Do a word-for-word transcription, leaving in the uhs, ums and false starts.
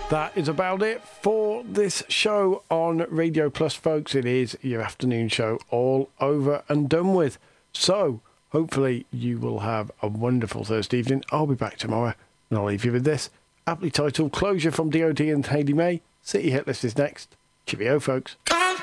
That is about it for this show on Radio Plus, folks. It is your afternoon show all over and done with. So, hopefully you will have a wonderful Thursday evening. I'll be back tomorrow, and I'll leave you with this aptly titled Closure from D O D and Hayley May. City Hit List is next. Cheerio, folks.